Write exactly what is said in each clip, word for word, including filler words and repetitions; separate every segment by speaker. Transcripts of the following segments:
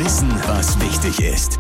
Speaker 1: Wissen, was wichtig ist.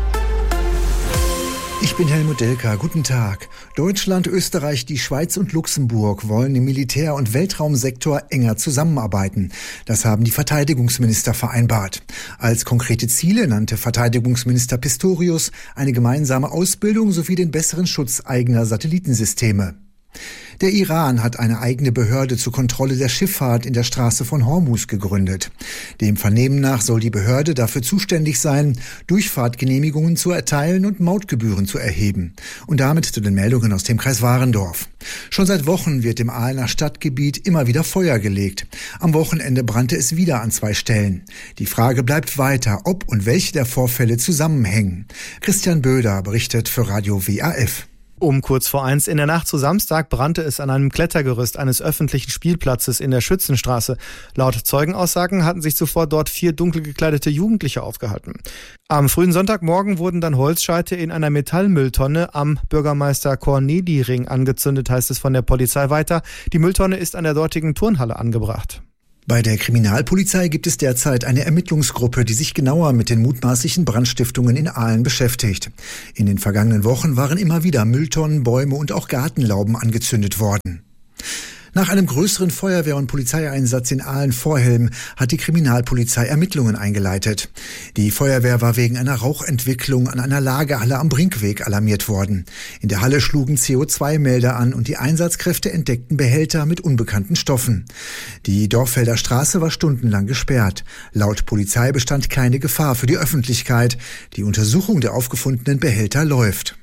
Speaker 2: Ich bin Helmut Delka. Guten Tag. Deutschland, Österreich, die Schweiz und Luxemburg wollen im Militär- und Weltraumsektor enger zusammenarbeiten. Das haben die Verteidigungsminister vereinbart. Als konkrete Ziele nannte Verteidigungsminister Pistorius eine gemeinsame Ausbildung sowie den besseren Schutz eigener Satellitensysteme. Der Iran hat eine eigene Behörde zur Kontrolle der Schifffahrt in der Straße von Hormuz gegründet. Dem Vernehmen nach soll die Behörde dafür zuständig sein, Durchfahrtgenehmigungen zu erteilen und Mautgebühren zu erheben. Und damit zu den Meldungen aus dem Kreis Warendorf. Schon seit Wochen wird im Ahlener Stadtgebiet immer wieder Feuer gelegt. Am Wochenende brannte es wieder an zwei Stellen. Die Frage bleibt weiter, ob und welche der Vorfälle zusammenhängen. Christian Böder berichtet für Radio W A F.
Speaker 3: Um kurz vor eins in der Nacht zu Samstag brannte es an einem Klettergerüst eines öffentlichen Spielplatzes in der Schützenstraße. Laut Zeugenaussagen hatten sich zuvor dort vier dunkel gekleidete Jugendliche aufgehalten. Am frühen Sonntagmorgen wurden dann Holzscheite in einer Metallmülltonne am Bürgermeister Corneli-Ring angezündet, heißt es von der Polizei weiter. Die Mülltonne ist an der dortigen Turnhalle angebracht.
Speaker 2: Bei der Kriminalpolizei gibt es derzeit eine Ermittlungsgruppe, die sich genauer mit den mutmaßlichen Brandstiftungen in Ahlen beschäftigt. In den vergangenen Wochen waren immer wieder Mülltonnen, Bäume und auch Gartenlauben angezündet worden. Nach einem größeren Feuerwehr- und Polizeieinsatz in Ahlen-Vorhelm hat die Kriminalpolizei Ermittlungen eingeleitet. Die Feuerwehr war wegen einer Rauchentwicklung an einer Lagerhalle am Brinkweg alarmiert worden. In der Halle schlugen C O zwei Melder an und die Einsatzkräfte entdeckten Behälter mit unbekannten Stoffen. Die Dorffelder Straße war stundenlang gesperrt. Laut Polizei bestand keine Gefahr für die Öffentlichkeit. Die Untersuchung der aufgefundenen Behälter läuft.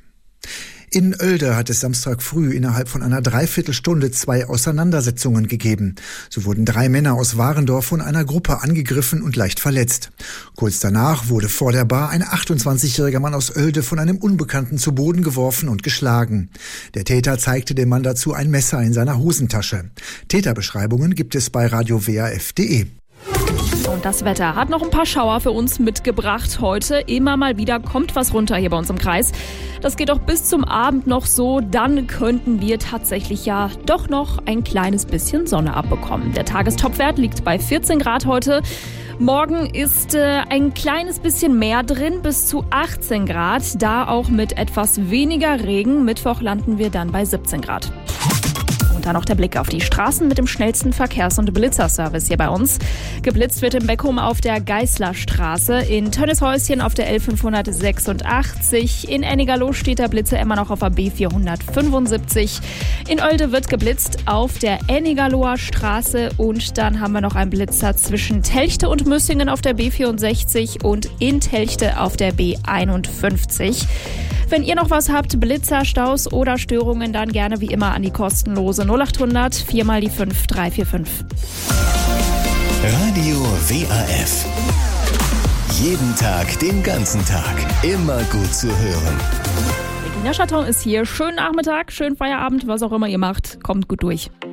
Speaker 2: In Oelde hat es Samstag früh innerhalb von einer Dreiviertelstunde zwei Auseinandersetzungen gegeben. So wurden drei Männer aus Warendorf von einer Gruppe angegriffen und leicht verletzt. Kurz danach wurde vor der Bar ein achtundzwanzigjähriger Mann aus Oelde von einem Unbekannten zu Boden geworfen und geschlagen. Der Täter zeigte dem Mann dazu ein Messer in seiner Hosentasche. Täterbeschreibungen gibt es bei radio w a f punkt d e.
Speaker 4: Und das Wetter hat noch ein paar Schauer für uns mitgebracht heute. Immer mal wieder kommt was runter hier bei uns im Kreis. Das geht auch bis zum Abend noch so. Dann könnten wir tatsächlich ja doch noch ein kleines bisschen Sonne abbekommen. Der Tagestopwert liegt bei vierzehn Grad heute. Morgen ist äh, ein kleines bisschen mehr drin, bis zu achtzehn Grad. Da auch mit etwas weniger Regen. Mittwoch landen wir dann bei siebzehn Grad. Und dann noch der Blick auf die Straßen mit dem schnellsten Verkehrs- und Blitzerservice hier bei uns. Geblitzt wird in Beckum auf der Geißlerstraße, in Tönnieshäuschen auf der L fünfhundertsechsundachtzig, in Ennigerloh steht der Blitzer immer noch auf der B vierhundertfünfundsiebzig, in Oelde wird geblitzt auf der Ennigerloher Straße und dann haben wir noch einen Blitzer zwischen Telchte und Müssingen auf der B vierundsechzig und in Telchte auf der B einundfünfzig. Wenn ihr noch was habt, Blitzer, Staus oder Störungen, dann gerne wie immer an die kostenlose null achthundert vier mal die fünf drei vier fünf.
Speaker 1: Radio W A F. Jeden Tag, den ganzen Tag. Immer gut zu hören.
Speaker 4: Regina Chaton ist hier. Schönen Nachmittag, schönen Feierabend, was auch immer ihr macht. Kommt gut durch.